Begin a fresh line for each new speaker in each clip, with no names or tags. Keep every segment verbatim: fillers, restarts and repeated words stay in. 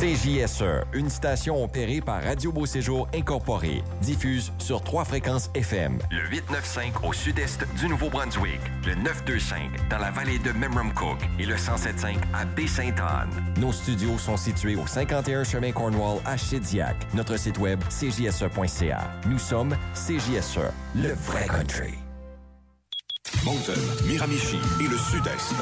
C J S E, une station opérée par Radio Beau-Séjour Incorporée, diffuse sur trois fréquences F M. Le huit neuf cinq au sud-est du Nouveau-Brunswick, le neuf deux cinq dans la vallée de Memramcook et le cent sept cinq à Baie-Sainte-Anne. Nos studios sont situés au cinquante et un chemin Cornwall à Shediac. Notre site web, c j s e point c a. Nous sommes C J S E, le vrai country.
Moncton, Miramichi et le sud-est.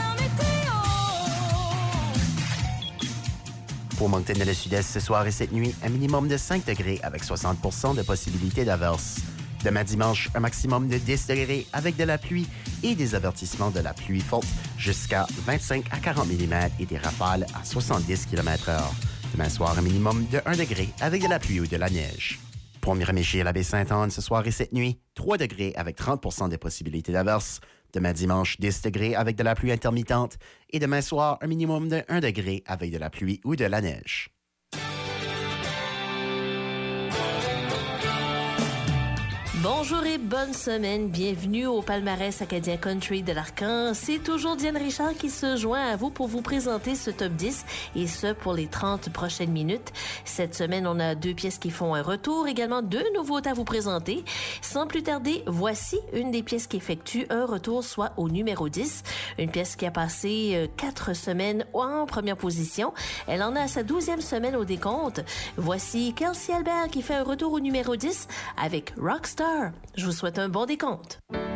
Pour Moncton et le sud-est ce soir et cette nuit, un minimum de cinq degrés avec soixante pour cent de possibilité d'averse. Demain dimanche, un maximum de dix degrés avec de la pluie et des avertissements de la pluie forte jusqu'à vingt-cinq à quarante millimètres et des rafales à soixante-dix kilomètres heure. Demain soir, un minimum de un degré avec de la pluie ou de la neige. Pour Miramichi et la Baie-Sainte-Anne ce soir et cette nuit, trois degrés avec trente pour cent de possibilité d'averse. Demain dimanche, dix degrés avec de la pluie intermittente. Et demain soir, un minimum de un degré avec de la pluie ou de la neige.
Bonjour et bonne semaine. Bienvenue au palmarès acadien country de l'Arcan. C'est toujours Diane Richard qui se joint à vous pour vous présenter ce top dix et ce pour les trente prochaines minutes. Cette semaine, on a deux pièces qui font un retour, également deux nouveautés à vous présenter. Sans plus tarder, voici une des pièces qui effectue un retour, soit au numéro dix. Une pièce qui a passé quatre semaines en première position. Elle en a sa douzième semaine au décompte. Voici Kelsey Albert qui fait un retour au numéro dix avec Rockstar. Je vous souhaite un bon décompte.